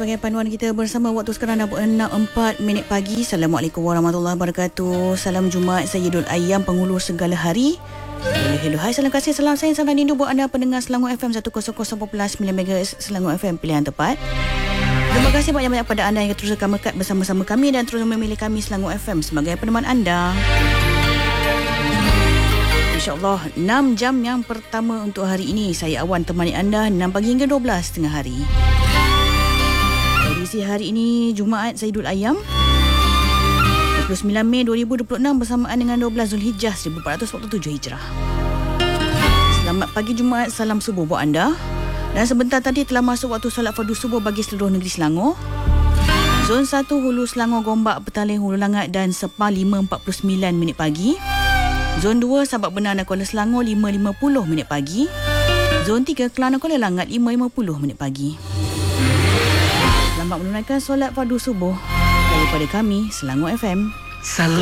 sebagai panduan kita bersama waktu sekarang dah 6.04 pagi. Assalamualaikum warahmatullahi wabarakatuh. Salam Jumaat Sayyidul Ayyam, pengulur segala hari. Hello, hai, salam kasih, salam sayang, salam rindu buat anda pendengar Selangor FM 100.9 MHz Selangor FM, pilihan tepat. Terima kasih banyak-banyak pada anda yang terus melekat bersama-sama kami dan terus memilih kami Selangor FM sebagai peneman anda. InsyaAllah 6 jam yang pertama untuk hari ini saya Awan temani anda 6 pagi hingga 12 tengah hari. Edisi hari ini Jumaat Sayyidul Ayyam 29 Mei 2026 bersamaan dengan 12 Zulhijjah 1447 Hijrah. Selamat pagi Jumaat, salam subuh buat anda. Dan sebentar tadi telah masuk waktu solat fardu subuh bagi seluruh negeri Selangor. Zon 1 Hulu Selangor, Gombak, Petaling, Hulu Langat dan Sepah 5.49 pagi. Zon 2 Sabak Benar dan Kuala Selangor 5.50 pagi. Zon 3 Kelana Kuala Langat 5.50 pagi. Selamat menunaikan solat fardu subuh daripada kami Selangor FM. Salam